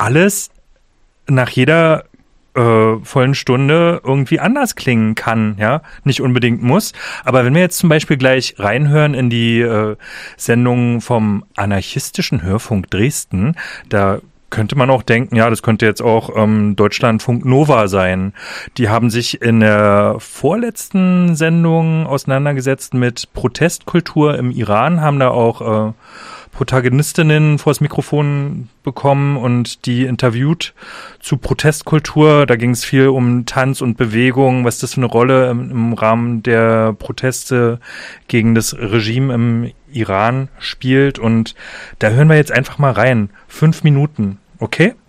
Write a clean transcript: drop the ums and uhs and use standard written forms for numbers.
alles nach jeder vollen Stunde irgendwie anders klingen kann, ja, nicht unbedingt muss. Aber wenn wir jetzt zum Beispiel gleich reinhören in die Sendung vom anarchistischen Hörfunk Dresden, da könnte man auch denken, ja, das könnte jetzt auch Deutschlandfunk Nova sein. Die haben sich in der vorletzten Sendung auseinandergesetzt mit Protestkultur im Iran, haben da auch Protagonistinnen vors Mikrofon bekommen und die interviewt zu Protestkultur. Da ging es viel um Tanz und Bewegung, was das für eine Rolle im Rahmen der Proteste gegen das Regime im Iran spielt. Und da hören wir jetzt einfach mal rein. 5 Minuten, okay?